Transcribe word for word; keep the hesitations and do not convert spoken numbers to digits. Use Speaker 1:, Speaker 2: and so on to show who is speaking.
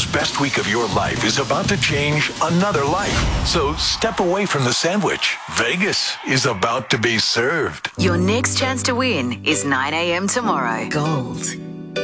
Speaker 1: best week of your life is about to change another life. So step away from the sandwich. Vegas is about to be served.
Speaker 2: Your next chance to win is nine a.m. tomorrow. Gold